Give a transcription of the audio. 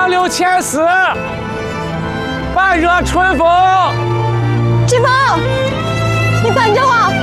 杨柳千丝，半热春风。 志峰，你等着我。